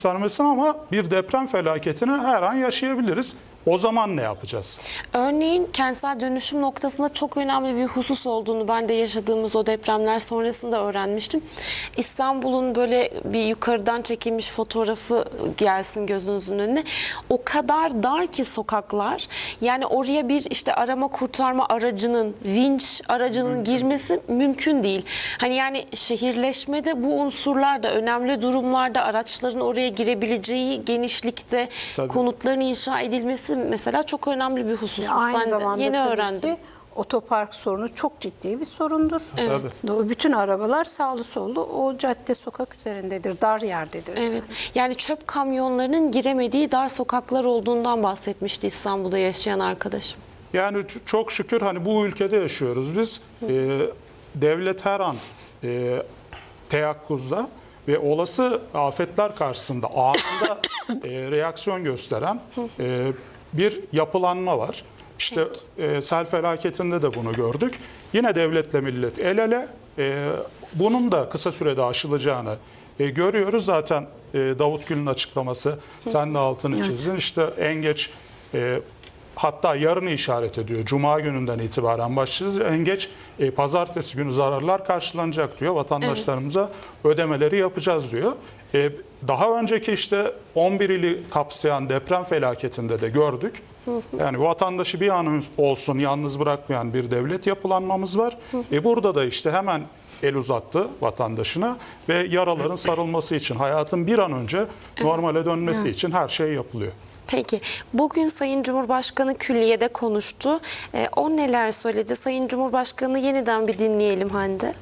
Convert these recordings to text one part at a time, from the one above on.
göstermesin ama bir deprem felaketini her an yaşayabiliriz. O zaman ne yapacağız? Örneğin kentsel dönüşüm noktasında çok önemli bir husus olduğunu ben de yaşadığımız o depremler sonrasında öğrenmiştim. İstanbul'un böyle bir yukarıdan çekilmiş fotoğrafı gelsin gözünüzün önüne. O kadar dar ki sokaklar. Yani oraya bir işte arama kurtarma aracının, vinç aracının girmesi mümkün değil. Hani yani şehirleşmede bu unsurlar da önemli durumlarda araçların oraya girebileceği genişlikte konutların inşa edilmesi mesela çok önemli bir husus. Aynı Ben zamanda yeni tabii öğrendim. ki otopark sorunu çok ciddi bir sorundur. Evet. Bütün arabalar sağlı sollu o cadde sokak üzerindedir, dar yerdedir. Evet. Yani çöp kamyonlarının giremediği dar sokaklar olduğundan bahsetmişti İstanbul'da yaşayan arkadaşım. Yani çok şükür hani bu ülkede yaşıyoruz biz. Devlet her an teyakkuzda ve olası afetler karşısında anında reaksiyon gösteren bir yapılanma var. İşte sel felaketinde de bunu gördük. Yine devletle millet el ele. Bunun da kısa sürede aşılacağını görüyoruz. Zaten Davut Gül'ün açıklaması, sen de altını çizdin. İşte en geç hatta yarını işaret ediyor. Cuma gününden itibaren başlayacağız. En geç pazartesi günü zararlar karşılanacak diyor. Vatandaşlarımıza ödemeleri yapacağız diyor. Daha önceki işte 11 ili kapsayan deprem felaketinde de gördük. Yani vatandaşı bir an olsun yalnız bırakmayan bir devlet yapılanmamız var. Burada da işte hemen el uzattı vatandaşına ve yaraların sarılması için, hayatın bir an önce normale dönmesi için her şey yapılıyor. Peki, bugün Sayın Cumhurbaşkanı külliyede konuştu. O neler söyledi? Sayın Cumhurbaşkanı yeniden bir dinleyelim Hande.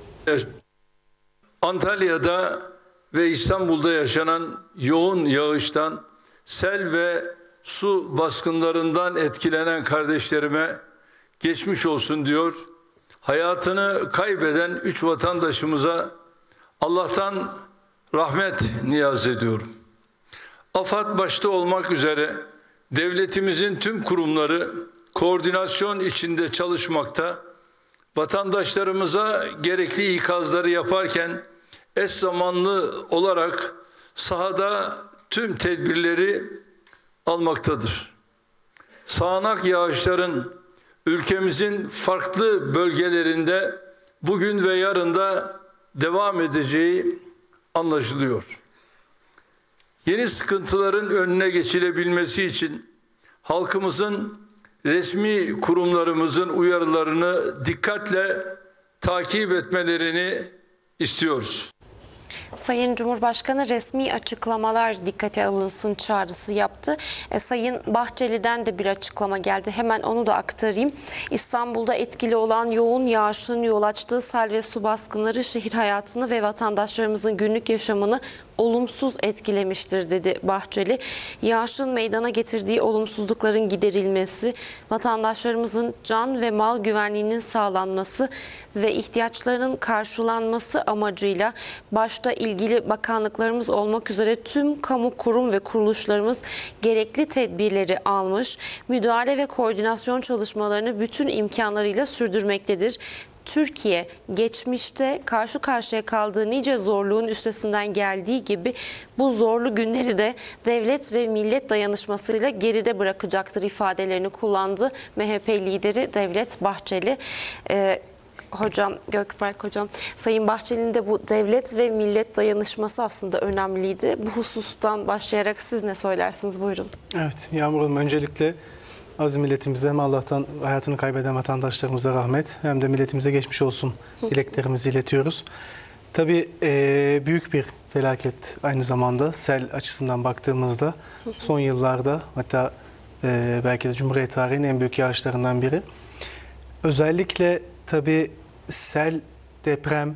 Antalya'da ve İstanbul'da yaşanan yoğun yağıştan, sel ve su baskınlarından etkilenen kardeşlerime geçmiş olsun diyor. Hayatını kaybeden 3 vatandaşımıza Allah'tan rahmet niyaz ediyorum. AFAD başta olmak üzere devletimizin tüm kurumları koordinasyon içinde çalışmakta, vatandaşlarımıza gerekli ikazları yaparken eş zamanlı olarak sahada tüm tedbirleri almaktadır. Sağanak yağışların ülkemizin farklı bölgelerinde bugün ve yarın da devam edeceği anlaşılıyor. Yeni sıkıntıların önüne geçilebilmesi için halkımızın, resmi kurumlarımızın uyarılarını dikkatle takip etmelerini istiyoruz. Sayın Cumhurbaşkanı resmi açıklamalar dikkate alınsın çağrısı yaptı. Sayın Bahçeli'den de bir açıklama geldi. Hemen onu da aktarayım. İstanbul'da etkili olan yoğun yağışın yol açtığı sel ve su baskınları şehir hayatını ve vatandaşlarımızın günlük yaşamını olumsuz etkilemiştir dedi Bahçeli. Yağışın meydana getirdiği olumsuzlukların giderilmesi, vatandaşlarımızın can ve mal güvenliğinin sağlanması ve ihtiyaçlarının karşılanması amacıyla başta ilgili bakanlıklarımız olmak üzere tüm kamu kurum ve kuruluşlarımız gerekli tedbirleri almış, müdahale ve koordinasyon çalışmalarını bütün imkanlarıyla sürdürmektedir. Türkiye geçmişte karşı karşıya kaldığı nice zorluğun üstesinden geldiği gibi bu zorlu günleri de devlet ve millet dayanışmasıyla geride bırakacaktır ifadelerini kullandı MHP lideri Devlet Bahçeli. Hocam, Gökberk Hocam, Sayın Bahçeli'nin de bu devlet ve millet dayanışması aslında önemliydi. Bu husustan başlayarak siz ne söylersiniz? Buyurun. Evet, Yağmur Hanım, öncelikle aziz milletimize hem Allah'tan hayatını kaybeden vatandaşlarımıza rahmet hem de milletimize geçmiş olsun dileklerimizi iletiyoruz. Tabii büyük bir felaket aynı zamanda sel açısından baktığımızda son yıllarda, hatta belki de Cumhuriyet tarihinin en büyük yağışlarından biri. Özellikle tabii sel, deprem,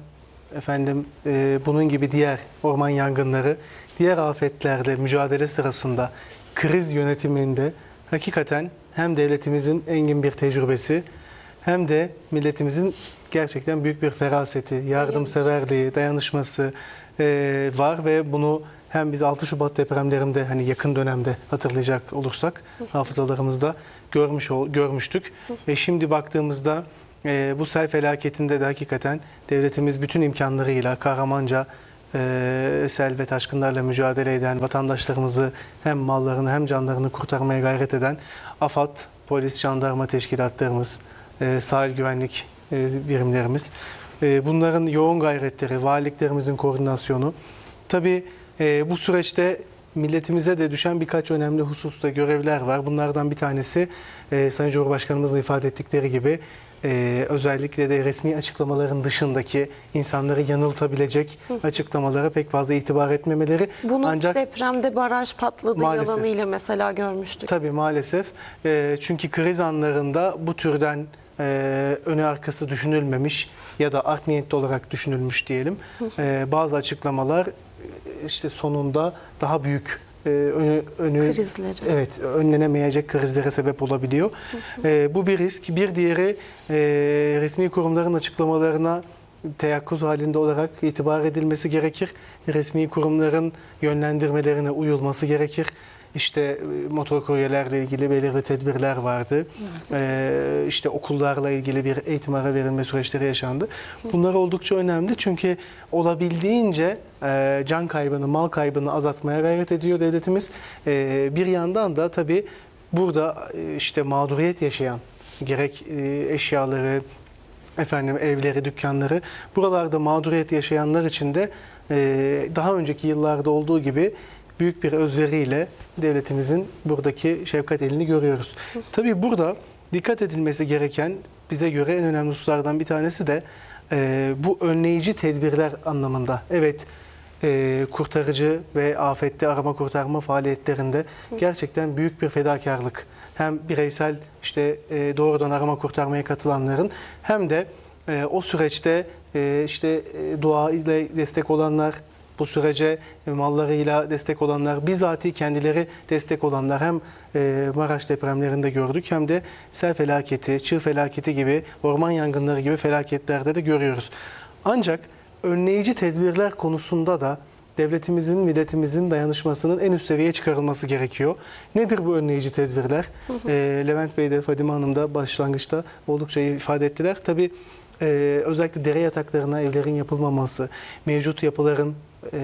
bunun gibi diğer orman yangınları, diğer afetlerle mücadele sırasında kriz yönetiminde hakikaten hem devletimizin engin bir tecrübesi hem de milletimizin gerçekten büyük bir feraseti, yardımseverliği, dayanışması var ve bunu hem biz 6 Şubat depremlerinde hani yakın dönemde hatırlayacak olursak hafızalarımızda görmüştük. Şimdi baktığımızda bu sel felaketinde de hakikaten devletimiz bütün imkanlarıyla kahramanca sel ve taşkınlarla mücadele eden, vatandaşlarımızı hem mallarını hem canlarını kurtarmaya gayret eden AFAD, polis, jandarma teşkilatlarımız, sahil güvenlik birimlerimiz, bunların yoğun gayretleri, valiliklerimizin koordinasyonu. Tabii bu süreçte milletimize de düşen birkaç önemli hususta görevler var. Bunlardan bir tanesi Sayın Cumhurbaşkanımızın ifade ettikleri gibi özellikle de resmi açıklamaların dışındaki insanları yanıltabilecek açıklamalara pek fazla itibar etmemeleri. Bunu Ancak depremde baraj patladı maalesef, yalanıyla mesela görmüştük. tabii maalesef. Çünkü kriz anlarında bu türden önü arkası düşünülmemiş ya da art niyetli olarak düşünülmüş diyelim. Bazı açıklamalar işte sonunda daha büyük önü Krizleri. evet, önlenemeyecek krizlere sebep olabiliyor. Bu bir risk. Bir diğeri resmi kurumların açıklamalarına teyakkuz halinde olarak itibar edilmesi gerekir. Resmi kurumların yönlendirmelerine uyulması gerekir. İşte motor kuryelerle ilgili belirli tedbirler vardı. İşte okullarla ilgili bir eğitim ara verilme süreçleri yaşandı. Bunlar oldukça önemli çünkü olabildiğince can kaybını, mal kaybını azaltmaya gayret ediyor devletimiz. Bir yandan da tabii burada işte mağduriyet yaşayan, gerek eşyaları, evleri, dükkanları, buralarda mağduriyet yaşayanlar için de daha önceki yıllarda olduğu gibi büyük bir özveriyle devletimizin buradaki şefkat elini görüyoruz. Tabii burada dikkat edilmesi gereken, bize göre en önemli hususlardan bir tanesi de bu önleyici tedbirler anlamında. Evet, kurtarıcı ve afette arama kurtarma faaliyetlerinde gerçekten büyük bir fedakarlık. Hem bireysel işte doğrudan arama kurtarmaya katılanların hem de o süreçte işte dua ile destek olanlar, bu sürece mallarıyla destek olanlar, bizatihi kendileri destek olanlar hem Maraş depremlerinde gördük hem de sel felaketi, çığ felaketi gibi, orman yangınları gibi felaketlerde de görüyoruz. Ancak önleyici tedbirler konusunda da devletimizin, milletimizin dayanışmasının en üst seviyeye çıkarılması gerekiyor. Nedir bu önleyici tedbirler? Levent Bey de Fadime Hanım da başlangıçta oldukça ifade ettiler. Tabii özellikle dere yataklarına evlerin yapılmaması, mevcut yapıların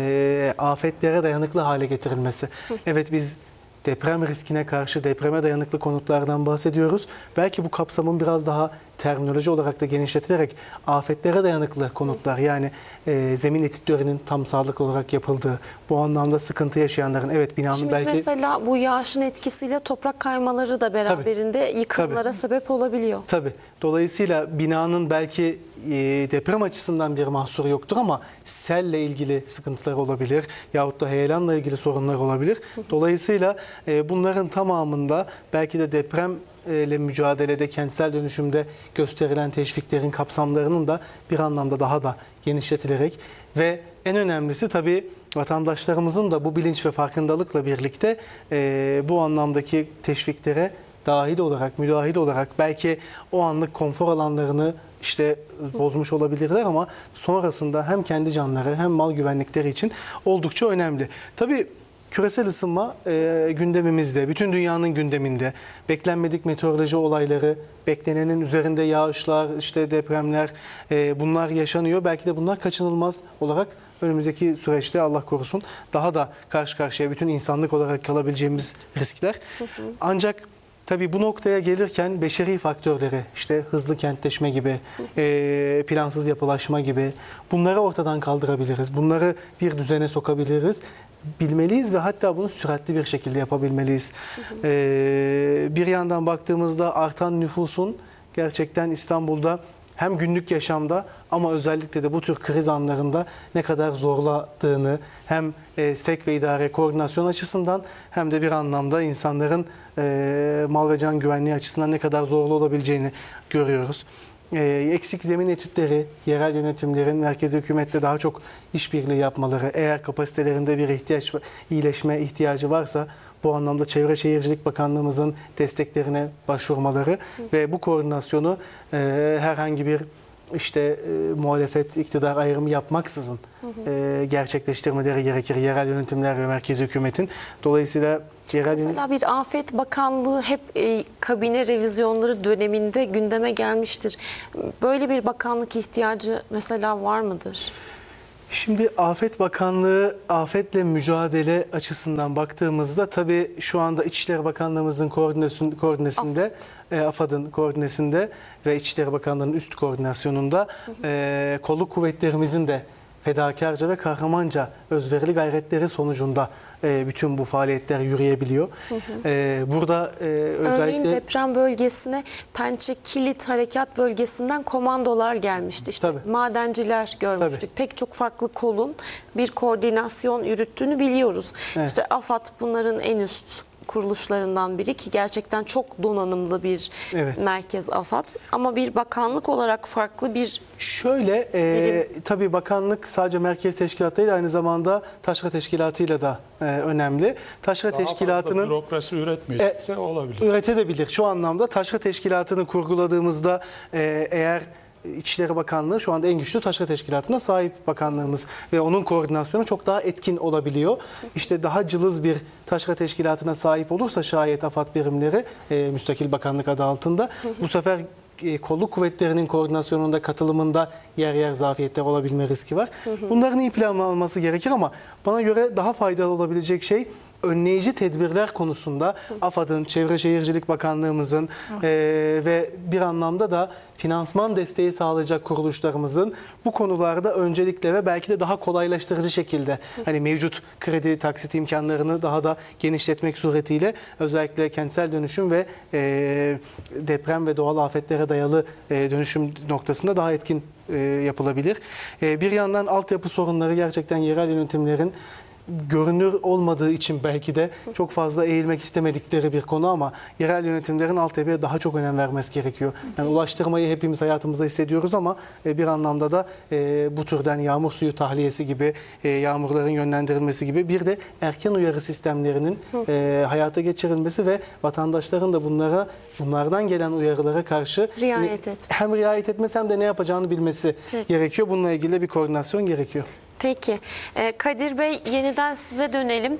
afetlere dayanıklı hale getirilmesi. Evet, biz deprem riskine karşı depreme dayanıklı konutlardan bahsediyoruz. Belki bu kapsamın biraz daha terminoloji olarak da genişletilerek afetlere dayanıklı konutlar, yani zemin etütlerinin tam sağlıklı olarak yapıldığı, bu anlamda sıkıntı yaşayanların, evet binanın Şimdi belki... mesela bu yağışın etkisiyle toprak kaymaları da beraberinde yıkımlara sebep olabiliyor. Tabii. Dolayısıyla binanın belki deprem açısından bir mahsuru yoktur ama selle ilgili sıkıntılar olabilir yahut da heyelanla ilgili sorunlar olabilir. Dolayısıyla bunların tamamında belki de depremle mücadelede, kentsel dönüşümde gösterilen teşviklerin kapsamlarının da bir anlamda daha da genişletilerek ve en önemlisi tabii vatandaşlarımızın da bu bilinç ve farkındalıkla birlikte bu anlamdaki teşviklere dahil olarak, müdahil olarak belki o anlık konfor alanlarını işte bozmuş olabilirler ama sonrasında hem kendi canları hem mal güvenlikleri için oldukça önemli. Tabii küresel ısınma gündemimizde, bütün dünyanın gündeminde. Beklenmedik meteoroloji olayları, beklenenin üzerinde yağışlar, işte depremler, bunlar yaşanıyor. Belki de bunlar kaçınılmaz olarak önümüzdeki süreçte Allah korusun daha da karşı karşıya bütün insanlık olarak kalabileceğimiz riskler. Ancak tabii bu noktaya gelirken beşeri faktörleri, işte hızlı kentleşme gibi, plansız yapılaşma gibi bunları ortadan kaldırabiliriz. Bunları bir düzene sokabiliriz. Bilmeliyiz ve hatta bunu süratli bir şekilde yapabilmeliyiz. Bir yandan baktığımızda artan nüfusun gerçekten İstanbul'da hem günlük yaşamda ama özellikle de bu tür kriz anlarında ne kadar zorladığını hem sevk ve idare koordinasyon açısından hem de bir anlamda insanların mal ve can güvenliği açısından ne kadar zorlu olabileceğini görüyoruz. Eksik zemin etütleri, yerel yönetimlerin merkezi hükümetle daha çok işbirliği yapmaları, eğer kapasitelerinde bir iyileşme ihtiyacı varsa bu anlamda Çevre Şehircilik Bakanlığımızın desteklerine başvurmaları ve bu koordinasyonu herhangi bir işte muhalefet, iktidar ayrımı yapmaksızın gerçekleştirmeleri gerekir yerel yönetimler ve merkezi hükümetin. Dolayısıyla mesela bir Afet Bakanlığı hep kabine revizyonları döneminde gündeme gelmiştir. Böyle bir bakanlık ihtiyacı mesela var mıdır? Şimdi Afet Bakanlığı afetle mücadele açısından baktığımızda tabii şu anda İçişleri Bakanlığımızın koordinesinde, AFAD'ın koordinesinde ve İçişleri Bakanlığı'nın üst koordinasyonunda kolluk kuvvetlerimizin de fedakarca ve kahramanca özverili gayretleri sonucunda bütün bu faaliyetler yürüyebiliyor. Burada Örneğin özellikle deprem bölgesine Pençe Kilit Harekat Bölgesi'nden komandolar gelmişti. İşte Tabii. madenciler görmüştük. Pek çok farklı kolun bir koordinasyon yürüttüğünü biliyoruz. Evet. İşte AFAD bunların en üst kuruluşlarından biri ki gerçekten çok donanımlı bir Evet. merkez AFAD. Ama bir bakanlık olarak farklı bir şöyle tabii bakanlık sadece merkez teşkilat değil, aynı zamanda taşra teşkilatıyla da önemli. Taşra Daha fazla teşkilatının bürokrasi üretmeyecekse olabilir. üretebilir. Şu anlamda taşra teşkilatını kurguladığımızda eğer İçişleri Bakanlığı şu anda en güçlü taşra teşkilatına sahip bakanlığımız ve onun koordinasyonu çok daha etkin olabiliyor. İşte daha cılız bir taşra teşkilatına sahip olursa şayet AFAD birimleri müstakil bakanlık adı altında bu sefer kolluk kuvvetlerinin koordinasyonunda, katılımında yer yer zafiyetler olabilme riski var. Bunların iyi planlanması gerekir ama bana göre daha faydalı olabilecek şey önleyici tedbirler konusunda AFAD'ın, Çevre Şehircilik Bakanlığımızın ve bir anlamda da finansman desteği sağlayacak kuruluşlarımızın bu konularda öncelikle ve belki de daha kolaylaştırıcı şekilde hani mevcut kredi taksit imkanlarını daha da genişletmek suretiyle özellikle kentsel dönüşüm ve deprem ve doğal afetlere dayalı dönüşüm noktasında daha etkin yapılabilir. Bir yandan altyapı sorunları gerçekten yerel yönetimlerin görünür olmadığı için belki de çok fazla eğilmek istemedikleri bir konu ama yerel yönetimlerin altyapıya daha çok önem vermesi gerekiyor. Yani ulaştırmayı hepimiz hayatımızda hissediyoruz ama bir anlamda da bu türden yağmur suyu tahliyesi gibi, yağmurların yönlendirilmesi gibi bir de erken uyarı sistemlerinin hayata geçirilmesi ve vatandaşların da bunlardan gelen uyarılara karşı hem riayet etmesi hem de ne yapacağını bilmesi gerekiyor. Bununla ilgili bir koordinasyon gerekiyor. Peki. Kadir Bey, yeniden size dönelim.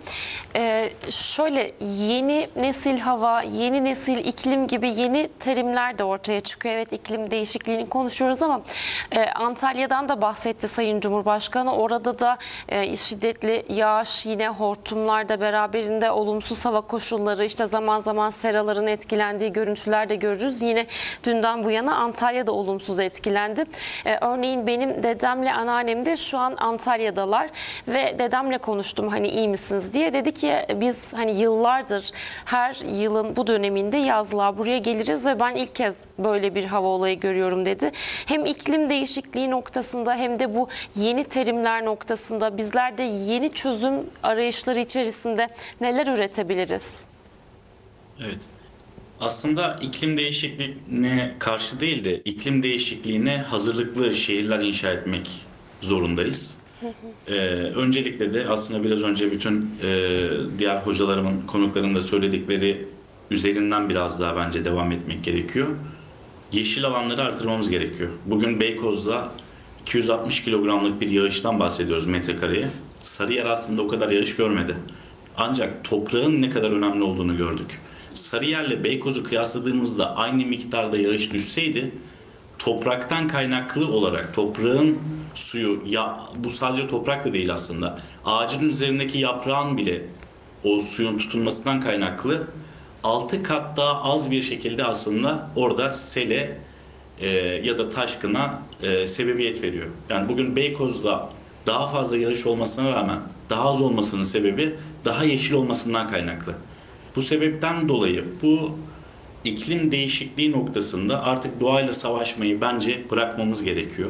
Şöyle yeni nesil hava, yeni nesil iklim gibi yeni terimler de ortaya çıkıyor. Evet, iklim değişikliğini konuşuyoruz ama Antalya'dan da bahsetti Sayın Cumhurbaşkanı. Orada da şiddetli yağış, yine hortumlar da beraberinde olumsuz hava koşulları, işte zaman zaman seraların etkilendiği görüntüler de görürüz. Yine dünden bu yana Antalya'da olumsuz etkilendi. Örneğin benim dedemle anneannem de şu an Antalya'dalar ve dedemle konuştum hani iyi misiniz diye. Dedi ki biz hani yıllardır her yılın bu döneminde yazlığa buraya geliriz ve ben ilk kez böyle bir hava olayı görüyorum dedi. Hem iklim değişikliği noktasında hem de bu yeni terimler noktasında bizler de yeni çözüm arayışları içerisinde neler üretebiliriz? Evet. Aslında iklim değişikliğine karşı değil de iklim değişikliğine hazırlıklı şehirler inşa etmek zorundayız. Öncelikle de aslında biraz önce bütün diğer hocalarımın, konuklarımın da söyledikleri üzerinden biraz daha bence devam etmek gerekiyor. Yeşil alanları artırmamız gerekiyor. Bugün Beykoz'da 260 kilogramlık bir yağıştan bahsediyoruz metrekareye. Sarıyer aslında o kadar yağış görmedi. Ancak toprağın ne kadar önemli olduğunu gördük. Sarıyer'le Beykoz'u kıyasladığımızda aynı miktarda yağış düşseydi topraktan kaynaklı olarak toprağın suyu, ya bu sadece toprak da değil aslında, ağacın üzerindeki yaprağın bile o suyun tutunmasından kaynaklı 6 kat daha az bir şekilde aslında orada sele ya da taşkına sebebiyet veriyor. Yani bugün Beykoz'da daha fazla yağış olmasına rağmen daha az olmasının sebebi daha yeşil olmasından kaynaklı. Bu sebepten dolayı bu iklim değişikliği noktasında artık doğayla savaşmayı bence bırakmamız gerekiyor.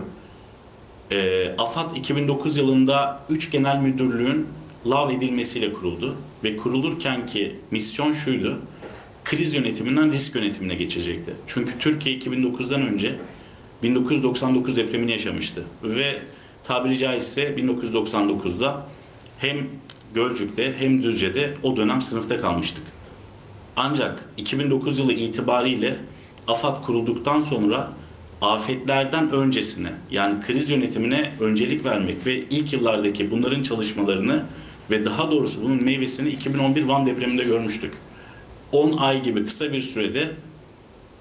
AFAD 2009 yılında 3 genel müdürlüğün lağvedilmesiyle kuruldu ve kurulurken ki misyon şuydu: kriz yönetiminden risk yönetimine geçecekti. Çünkü Türkiye 2009'dan önce 1999 depremini yaşamıştı ve tabiri caizse 1999'da hem Gölcük'te hem Düzce'de o dönem sınıfta kalmıştık. Ancak 2009 yılı itibariyle AFAD kurulduktan sonra afetlerden öncesine, yani kriz yönetimine öncelik vermek ve ilk yıllardaki bunların çalışmalarını ve daha doğrusu bunun meyvesini 2011 Van depreminde görmüştük. 10 ay gibi kısa bir sürede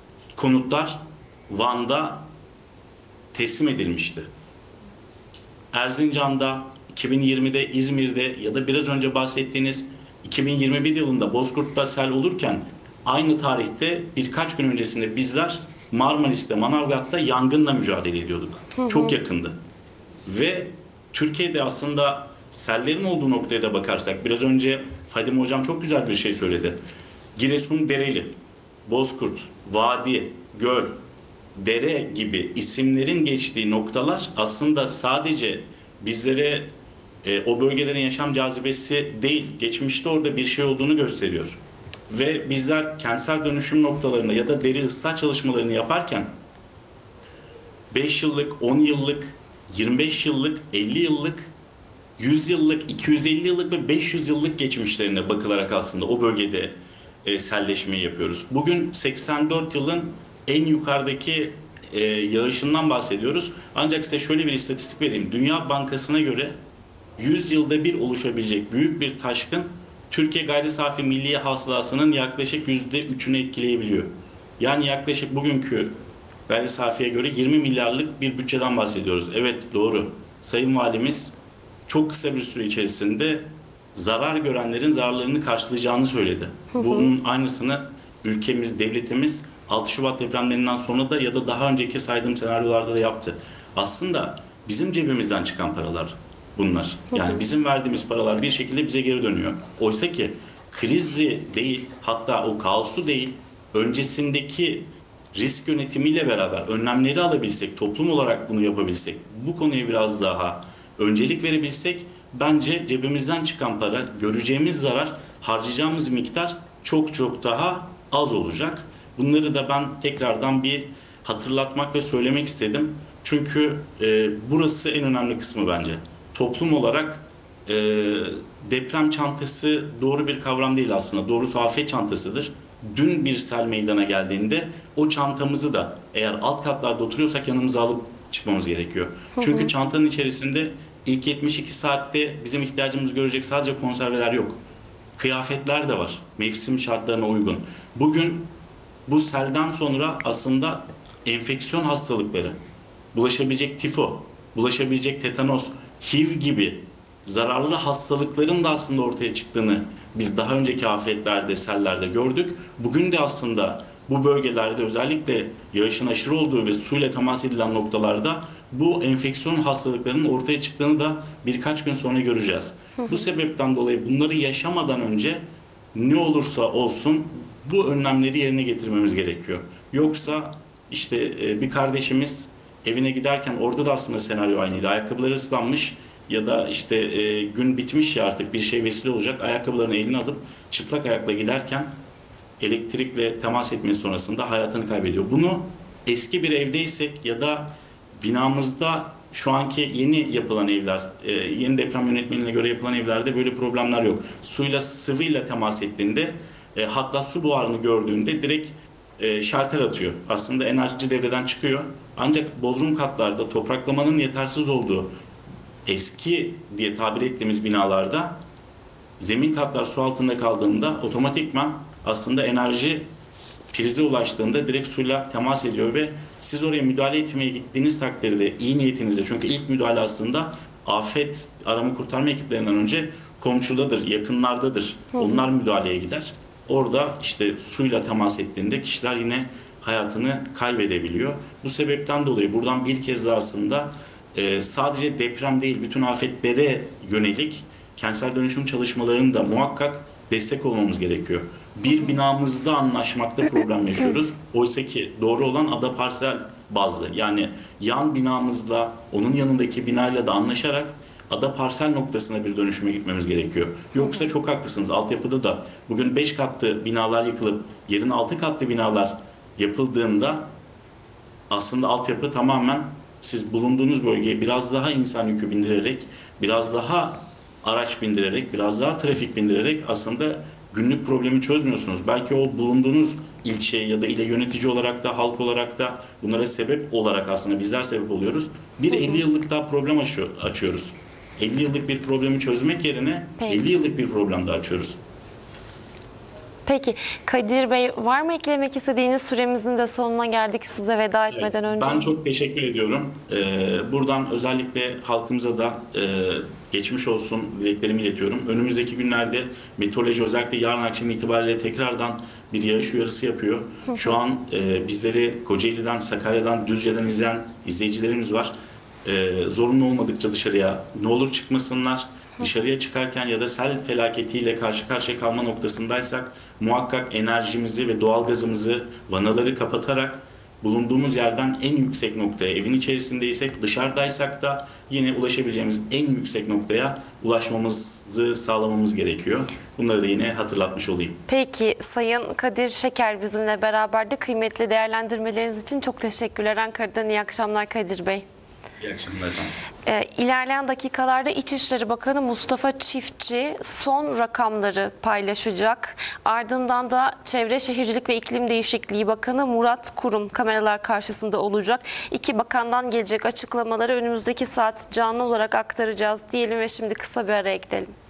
konutlar Van'da teslim edilmişti. Erzincan'da, 2020'de İzmir'de ya da biraz önce bahsettiğiniz 2021 yılında Bozkurt'ta sel olurken aynı tarihte birkaç gün öncesinde bizler Marmaris'te, Manavgat'ta yangınla mücadele ediyorduk. Çok yakındı. Ve Türkiye'de aslında sellerin olduğu noktaya da bakarsak, biraz önce Fadime Hocam çok güzel bir şey söyledi. Giresun Dereli, Bozkurt, Vadi, Göl, Dere gibi isimlerin geçtiği noktalar aslında sadece bizlere o bölgelerin yaşam cazibesi değil, geçmişte orada bir şey olduğunu gösteriyor. Ve bizler kentsel dönüşüm noktalarında ya da deri ıslah çalışmalarını yaparken 5 yıllık, 10 yıllık, 25 yıllık, 50 yıllık, 100 yıllık, 250 yıllık ve 500 yıllık geçmişlerine bakılarak aslında o bölgede selleşmeyi yapıyoruz. Bugün 84 yılın en yukarıdaki yağışından bahsediyoruz. Ancak size şöyle bir istatistik vereyim. Dünya Bankası'na göre 100 yılda bir oluşabilecek büyük bir taşkın Türkiye gayri safi milli hasılasının yaklaşık %3'ünü etkileyebiliyor. Yani yaklaşık bugünkü gayri safiye göre 20 milyarlık bir bütçeden bahsediyoruz. Evet, doğru. Sayın Valimiz çok kısa bir süre içerisinde zarar görenlerin zararlarını karşılayacağını söyledi. Bunun aynısını ülkemiz, devletimiz 6 Şubat depremlerinden sonra da ya da daha önceki saydığım senaryolarda da yaptı. Aslında bizim cebimizden çıkan paralar bunlar. Yani bizim verdiğimiz paralar bir şekilde bize geri dönüyor. Oysa ki krizi değil, hatta o kaosu değil, öncesindeki risk yönetimiyle beraber önlemleri alabilsek, toplum olarak bunu yapabilsek, bu konuya biraz daha öncelik verebilsek, bence cebimizden çıkan para, göreceğimiz zarar, harcayacağımız miktar çok çok daha az olacak. Bunları da ben tekrardan bir hatırlatmak ve söylemek istedim. Çünkü burası en önemli kısmı bence. Toplum olarak deprem çantası doğru bir kavram değil aslında. Doğrusu afet çantasıdır. Dün bir sel meydana geldiğinde o çantamızı da eğer alt katlarda oturuyorsak yanımıza alıp çıkmamız gerekiyor. Çünkü çantanın içerisinde ilk 72 saatte bizim ihtiyacımız görecek sadece konserveler yok. Kıyafetler de var. Mevsim şartlarına uygun. Bugün bu selden sonra aslında enfeksiyon hastalıkları, bulaşabilecek tifo, bulaşabilecek tetanos, HIV gibi zararlı hastalıkların da aslında ortaya çıktığını biz daha önceki afetlerde, sellerde gördük. Bugün de aslında bu bölgelerde özellikle yağışın aşırı olduğu ve suyla temas edilen noktalarda bu enfeksiyon hastalıklarının ortaya çıktığını da birkaç gün sonra göreceğiz. Bu sebepten dolayı bunları yaşamadan önce ne olursa olsun bu önlemleri yerine getirmemiz gerekiyor. Yoksa işte bir kardeşimiz evine giderken orada da aslında senaryo aynıydı. Ayakkabıları ıslanmış ya da işte gün bitmiş ya artık bir şey vesile olacak. Ayakkabılarını eline alıp çıplak ayakla giderken elektrikle temas etmesi sonrasında hayatını kaybediyor. Bunu eski bir evdeysek ya da binamızda şu anki yeni yapılan evler, yeni deprem yönetmeliğine göre yapılan evlerde böyle problemler yok. Suyla, sıvıyla temas ettiğinde hatta su buharını gördüğünde direkt şalter atıyor. Aslında enerji devreden çıkıyor. Ancak bodrum katlarda topraklamanın yetersiz olduğu eski diye tabir ettiğimiz binalarda zemin katlar su altında kaldığında otomatikman aslında enerji prize ulaştığında direkt suyla temas ediyor ve siz oraya müdahale etmeye gittiğiniz takdirde iyi niyetinizle, çünkü ilk müdahale aslında afet arama kurtarma ekiplerinden önce komşudadır, yakınlardadır. Onlar müdahaleye gider. Orada işte suyla temas ettiğinde kişiler yine hayatını kaybedebiliyor. Bu sebepten dolayı buradan bir kez daha aslında sadece deprem değil, bütün afetlere yönelik kentsel dönüşüm çalışmalarının da muhakkak destek olmamız gerekiyor. Bir binamızda anlaşmakta problem yaşıyoruz. Oysa ki doğru olan ada parsel bazlı. Yani yan binamızla, onun yanındaki binayla da anlaşarak ada parsel noktasına bir dönüşüme gitmemiz gerekiyor. Yoksa çok haklısınız. Altyapıda da bugün 5 katlı binalar yıkılıp yerine 6 katlı binalar yapıldığında aslında altyapı tamamen siz bulunduğunuz bölgeye biraz daha insan yükü bindirerek, biraz daha araç bindirerek, biraz daha trafik bindirerek aslında günlük problemi çözmüyorsunuz. Belki o bulunduğunuz ilçe ya da ile yönetici olarak da, halk olarak da bunlara sebep olarak aslında bizler sebep oluyoruz. Bir 50 yıllık daha problem açıyoruz. 50 yıllık bir problemi çözmek yerine Peki. 50 yıllık bir problem daha açıyoruz. Peki Kadir Bey, var mı eklemek istediğiniz? Süremizin de sonuna geldik size veda etmeden önce. Ben çok teşekkür ediyorum. Buradan özellikle halkımıza da geçmiş olsun dileklerimi iletiyorum. Önümüzdeki günlerde meteoroloji özellikle yarın akşam itibariyle tekrardan bir yağış uyarısı yapıyor. Şu an bizleri Kocaeli'den, Sakarya'dan, Düzce'den izleyen izleyicilerimiz var. Zorunlu olmadıkça dışarıya ne olur çıkmasınlar. Dışarıya çıkarken ya da sel felaketiyle karşı karşıya kalma noktasındaysak muhakkak enerjimizi ve doğalgazımızı, vanaları kapatarak bulunduğumuz yerden en yüksek noktaya, evin içerisindeysek, dışarıdaysak da yine ulaşabileceğimiz en yüksek noktaya ulaşmamızı sağlamamız gerekiyor. Bunları da yine hatırlatmış olayım. Peki Sayın Kadir Şeker bizimle beraberdi. Kıymetli değerlendirmeleriniz için çok teşekkürler. Ankara'dan iyi akşamlar Kadir Bey. İyi akşamlar efendim. İlerleyen dakikalarda İçişleri Bakanı Mustafa Çiftçi son rakamları paylaşacak. Ardından da Çevre Şehircilik ve İklim Değişikliği Bakanı Murat Kurum kameralar karşısında olacak. İki bakandan gelecek açıklamaları önümüzdeki saat canlı olarak aktaracağız diyelim ve şimdi kısa bir araya gidelim.